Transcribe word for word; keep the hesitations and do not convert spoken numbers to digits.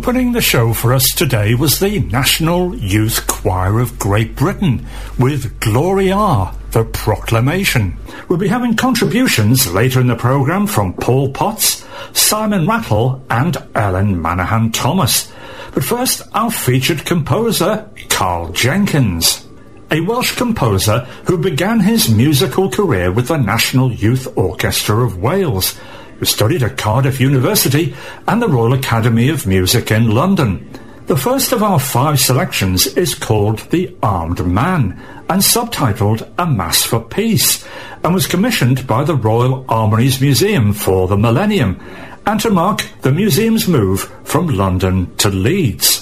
Opening the show for us today was the National Youth Choir of Great Britain with Gloria, the Proclamation. We'll be having contributions later in the programme from Paul Potts, Simon Rattle and Ellen Manahan Thomas. But first, our featured composer, Carl Jenkins, a Welsh composer who began his musical career with the National Youth Orchestra of Wales, who studied at Cardiff University and the Royal Academy of Music in London. The first of our five selections is called The Armed Man and subtitled A Mass for Peace, and was commissioned by the Royal Armouries Museum for the Millennium and to mark the museum's move from London to Leeds.